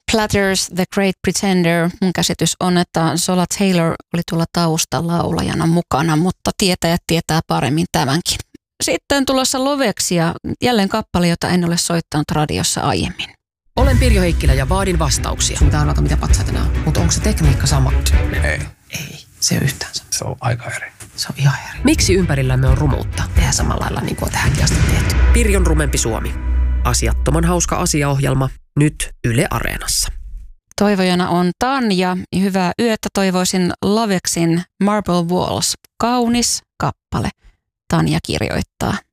Platters, The Great Pretender. Mun käsitys on, että Sola Taylor oli tuolla taustalaulajana mukana, mutta tietäjät tietää paremmin tämänkin. Sitten tulossa Loveksia, jälleen kappale, jota en ole soittanut radiossa aiemmin. Olen Pirjo Heikkilä ja vaadin vastauksia. Mitä arvata, mitä patsaita nämä on. Mutta onko se tekniikka sama? Ei. Ei, se on yhtään sama. Se on aika eri. Se on ihan eri. Miksi ympärillämme on rumuutta? Tehdään samalla lailla niin kuin on tähänkin asti tehty. Pirjon rumempi Suomi. Asiattoman hauska asiaohjelma nyt Yle Areenassa. Toivojana on Tanja. Hyvää yötä toivoisin Loveksin Marble Walls. Kaunis kappale, Tanja kirjoittaa.